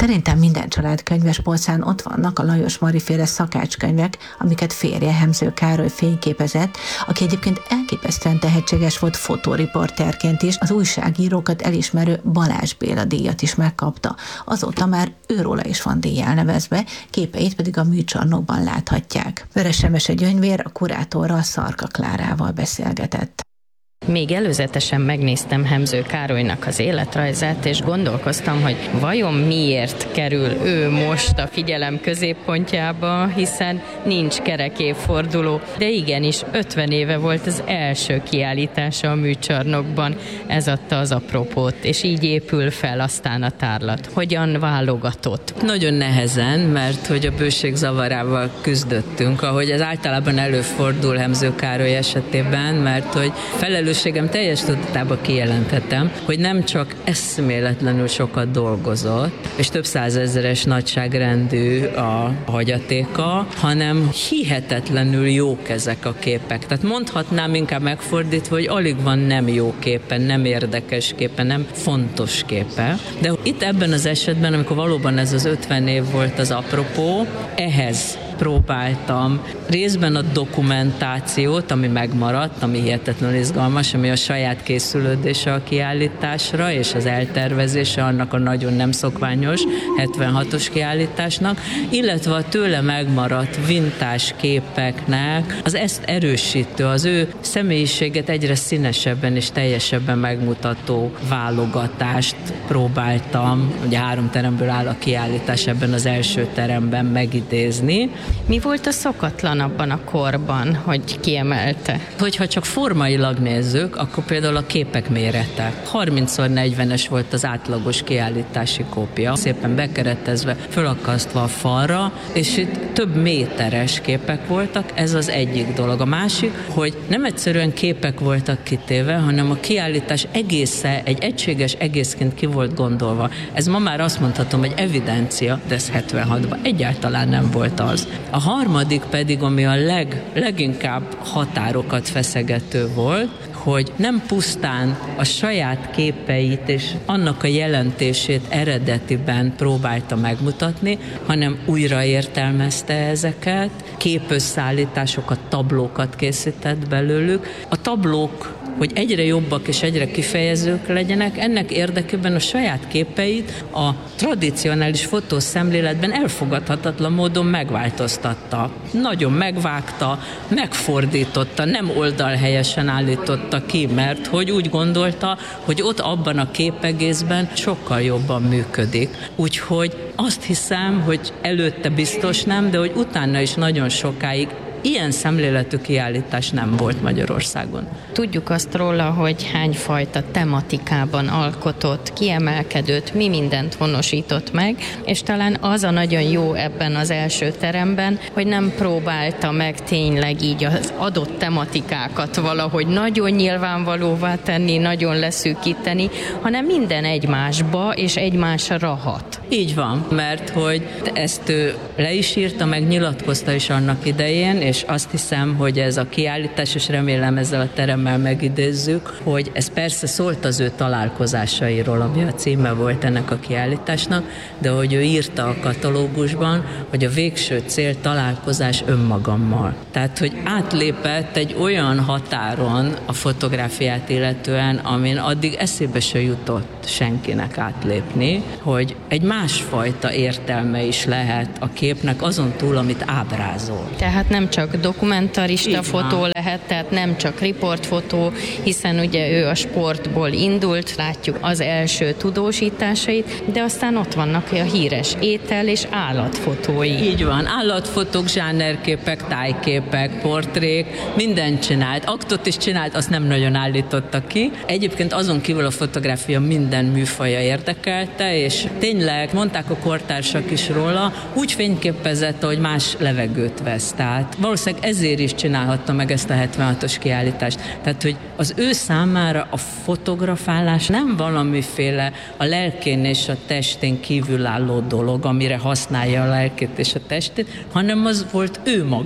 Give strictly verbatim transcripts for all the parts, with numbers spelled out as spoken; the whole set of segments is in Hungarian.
Szerintem minden család könyvespolcán ott vannak a Lajos Mariféle szakácskönyvek, amiket férje Hemző Károly fényképezett, aki egyébként elképesztően tehetséges volt fotóriporterként is, az újságírókat elismerő Balázs Béla díjat is megkapta. Azóta már őróla is van díj elnevezve, képeit pedig a műcsarnokban láthatják. Veres Emese Gyöngyvér a kurátorral, Szarka Klárával beszélgetett. Még előzetesen megnéztem Hemző Károlynak az életrajzát, és gondolkoztam, hogy vajon miért kerül ő most a figyelem középpontjába, hiszen nincs kerekévforduló, de igenis ötven éve volt az első kiállítása a műcsarnokban, ez adta az apropót, és így épül fel aztán a tárlat. Hogyan válogatott? Nagyon nehezen, mert hogy a bőség zavarával küzdöttünk, ahogy ez általában előfordul Hemző Károly esetében, mert hogy felelős teljes tudatában kijelentettem, hogy nem csak eszméletlenül sokat dolgozott, és több százezeres nagyságrendű a hagyatéka, hanem hihetetlenül jók ezek a képek. Tehát mondhatnám inkább megfordítva, hogy alig van nem jó képe, nem érdekes képe, nem fontos képe. De itt ebben az esetben, amikor valóban ez az ötven év volt az apropó, ehhez próbáltam részben a dokumentációt, ami megmaradt, ami hihetetlenül izgalmas, ami a saját készülődése a kiállításra, és az eltervezése annak a nagyon nem szokványos hetvenhatos kiállításnak, illetve a tőle megmaradt vintás képeknek az ezt erősítő, az ő személyiséget egyre színesebben és teljesebben megmutató válogatást próbáltam, ugye három teremből áll a kiállítás, ebben az első teremben megidézni. Mi volt a szokatlan abban a korban, hogy kiemelte? Hogyha csak formailag nézzük, akkor például a képek mérete. harminc negyvenes volt az átlagos kiállítási kópia, szépen bekeretezve, fölakasztva a falra, és itt több méteres képek voltak, ez az egyik dolog. A másik, hogy nem egyszerűen képek voltak kitéve, hanem a kiállítás egészen egy egységes egészként ki volt gondolva. Ez ma már azt mondhatom, hogy evidencia, de ez hetvenhatban egyáltalán nem volt az. A harmadik pedig, ami a leg, leginkább határokat feszegető volt, hogy nem pusztán a saját képeit és annak a jelentését eredetiben próbálta megmutatni, hanem újraértelmezte ezeket, képösszállításokat, tablókat készített belőlük. A tablók, hogy egyre jobbak és egyre kifejezők legyenek, ennek érdekében a saját képeit a tradicionális fotószemléletben elfogadhatatlan módon megváltoztatta. Nagyon megvágta, megfordította, nem oldalhelyesen állította ki, mert hogy úgy gondolta, hogy ott abban a képegészben sokkal jobban működik. Úgyhogy azt hiszem, hogy előtte biztos nem, de hogy utána is nagyon sokáig ilyen szemléletű kiállítás nem volt Magyarországon. Tudjuk azt róla, hogy hányfajta tematikában alkotott, kiemelkedőt, mi mindent honosított meg, és talán az a nagyon jó ebben az első teremben, hogy nem próbálta meg tényleg így az adott tematikákat valahogy nagyon nyilvánvalóvá tenni, nagyon leszűkíteni, hanem minden egymásba és egymásra hat. Így van, mert hogy ezt ő le is írta, meg nyilatkozta is annak idején, és azt hiszem, hogy ez a kiállítás, és remélem ezzel a teremmel megidézzük, hogy ez persze szólt az ő találkozásairól, ami a címe volt ennek a kiállításnak, de hogy ő írta a katalógusban, hogy a végső cél találkozás önmagammal. Tehát, hogy átlépett egy olyan határon a fotográfiát illetően, amin addig eszébe se jutott senkinek átlépni, hogy egy másfajta értelme is lehet a képnek azon túl, amit ábrázol. Tehát nem csak dokumentarista Így fotó van. lehet, tehát nem csak riportfotó, hiszen ugye ő a sportból indult, látjuk az első tudósításait, de aztán ott vannak a híres étel- és állatfotói. Így van, állatfotók, zsánerképek, tájképek, portrék, mindent csinált. Aktot is csinált, azt nem nagyon állította ki. Egyébként azon kívül a fotográfia minden műfaja érdekelte, és tényleg mondták a kortársak is róla, úgy fényképezett, hogy más levegőt vesz. Tehát valószínűleg ezért is csinálhatta meg ezt a hetvenhatos kiállítást. Tehát, hogy az ő számára a fotografálás nem valamiféle a lelkén és a testén kívülálló dolog, amire használja a lelkét és a testét, hanem az volt ő maga.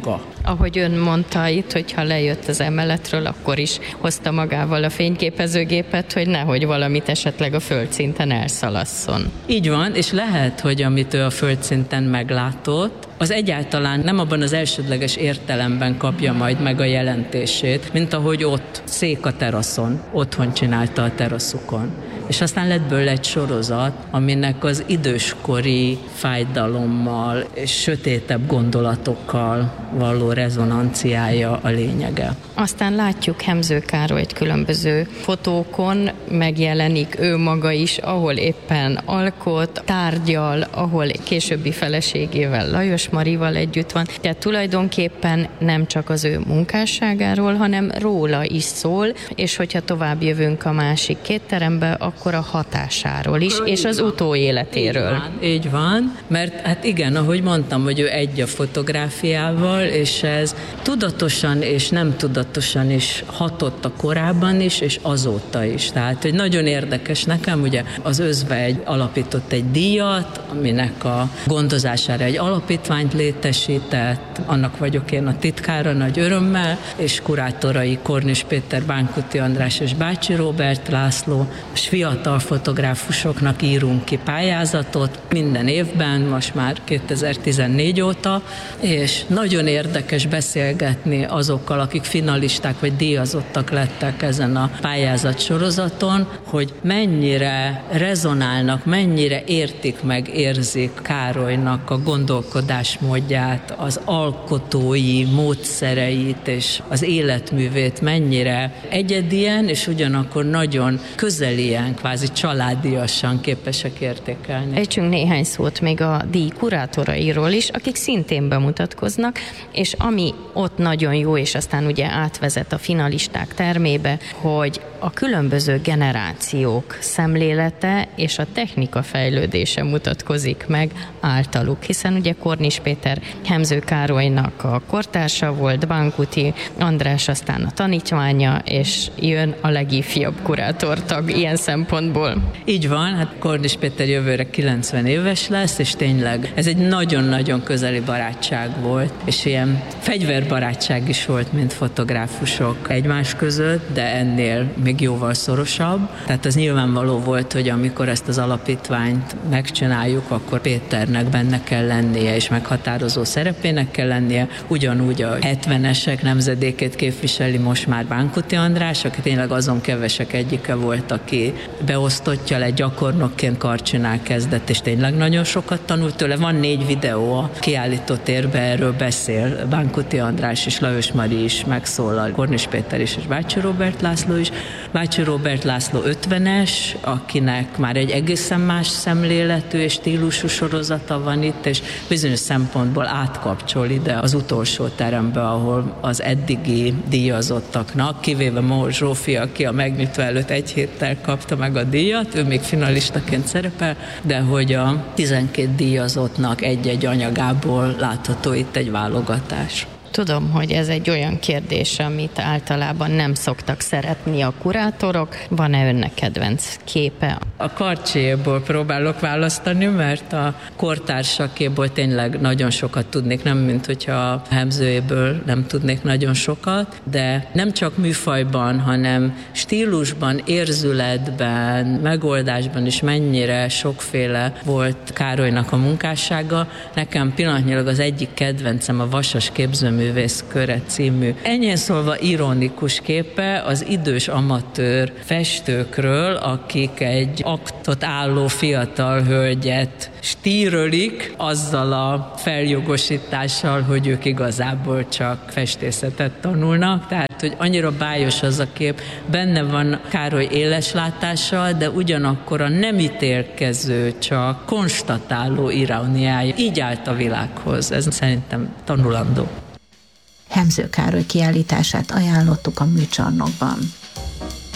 ahogy ön mondta itt, hogyha lejött az emeletről, akkor is hozta magával a fényképezőgépet, hogy nehogy valamit esetleg a földszinten elszalasszon. Így van, és lehet, hogy amit ő a földszinten meglátott, az egyáltalán nem abban az elsődleges értelemben kapja majd meg a jelentését, mint ahogy ott szék a teraszon, otthon csinálta a teraszukon. És aztán lett bőle egy sorozat, aminek az időskori fájdalommal és sötétebb gondolatokkal való rezonanciája a lényege. Aztán látjuk Hemző Károlyt különböző fotókon, megjelenik ő maga is, ahol éppen alkot, tárgyal, ahol későbbi feleségével, Lajos Marival együtt van. Tehát tulajdonképpen nem csak az ő munkásságáról, hanem róla is szól, és hogyha tovább jövünk a másik két terembe, akkor a hatásáról is, és az utóéletéről. Így van, így van, mert hát igen, ahogy mondtam, hogy ő egy a fotográfiával, és ez tudatosan és nem tudatosan is hatott a korábban is, és azóta is. Tehát, hogy nagyon érdekes nekem, ugye az Özvegy alapított egy díjat, aminek a gondozására egy alapítványt létesített, annak vagyok én a titkára nagy örömmel, és kurátorai Kornis Péter, Bánkuti András és Bácsi Róbert László, és fiatal fotográfusoknak írunk ki pályázatot minden évben, most már kétezer-tizennégy óta, és nagyon érdekes beszélgetni azokkal, akik finalisták vagy díjazottak lettek ezen a pályázat sorozaton, hogy mennyire rezonálnak, mennyire értik meg, érzik Károlynak a gondolkodásmódját, az alkotói módszereit és az életművét mennyire egyedien, és ugyanakkor nagyon közelien, kvázi családiasan képesek értékelni. Ejtsünk néhány szót még a díj kurátorairól is, akik szintén bemutatkoznak, és ami ott nagyon jó, és aztán ugye átvezet a finalisták termébe, hogy a különböző generációk szemlélete és a technika fejlődése mutatkozik meg általuk, hiszen ugye Kornis Péter Hemző Károlynak a kortársa volt, Bánkuti András aztán a tanítványa, és jön a legifjabb kurátortag ilyen szempontból. Így van, hát Kornis Péter jövőre kilencven éves lesz, és tényleg ez egy nagyon-nagyon közeli barátság volt, és ilyen fegyverbarátság is volt, mint fotográfusok egymás között, de ennél még jóval szorosabb. Tehát az nyilvánvaló volt, hogy amikor ezt az alapítványt megcsináljuk, akkor Péternek benne kell lennie, és meghatározó szerepének kell lennie. Ugyanúgy a hetvenesek nemzedékét képviseli most már Bánkuti András, aki tényleg azon kevesek egyike volt, aki beosztottja le gyakornokként karcsinál kezdett, és tényleg nagyon sokat tanult tőle. Van négy videó a kiállító térben, erről beszél. Bánkuti András és Lajos Mari is megszólal, Kornis Péter is, és Bácsi Róbert László is. Bácsi Róbert László ötvenes, akinek már egy egészen más szemléletű és stílusú sorozata van itt, és bizonyos szempontból átkapcsol ide az utolsó terembe, ahol az eddigi díjazottaknak, kivéve Mór Zsófi, aki a megnyitó előtt egy héttel kapta meg a díjat, ő még finalistaként szerepel, de hogy a tizenkét díjazottnak egy-egy anyagából látható itt egy válogatás. Tudom, hogy ez egy olyan kérdés, amit általában nem szoktak szeretni a kurátorok. Van-e önnek kedvenc képe? A Karcséból próbálok választani, mert a kortársakéból tényleg nagyon sokat tudnék, nem mint hogyha a Hemzőjéből nem tudnék nagyon sokat, de nem csak műfajban, hanem stílusban, érzületben, megoldásban is mennyire sokféle volt Károlynak a munkássága. Nekem pillanatnyilag az egyik kedvencem a Vasas képzőművész köre című. Ennyien szólva ironikus képe az idős amatőr festőkről, akik egy aktot álló fiatal hölgyet stírölik azzal a feljogosítással, hogy ők igazából csak festészetet tanulnak. Tehát, hogy annyira bájos az a kép, benne van Károly éleslátással, de ugyanakkor a nem ítélkező, csak konstatáló iróniája. Így állt a világhoz. Ez szerintem tanulandó. Hemző Károly kiállítását ajánlottuk a Műcsarnokban.